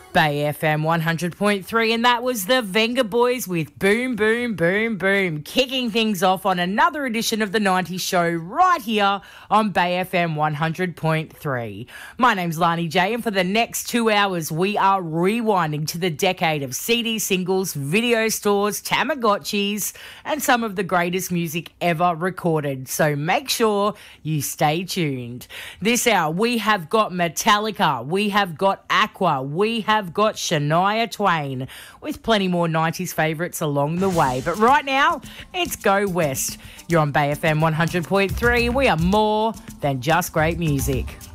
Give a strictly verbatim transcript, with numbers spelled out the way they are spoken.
Bay F M one hundred point three, and that was the Venga Boys with Boom, Boom, Boom, Boom, kicking things off on another edition of the nineties Show right here on Bay F M one hundred point three. My name's Lani J, and for the next two hours, we are rewinding to the decade of C D singles, video stores, Tamagotchis, and some of the greatest music ever recorded. So make sure you stay tuned. This hour, we have got Metallica, we have got Aqua, we have Have got Shania Twain, with plenty more nineties favourites along the way. But right now, it's Go West. You're on Bay F M one hundred point three. We are more than just great music.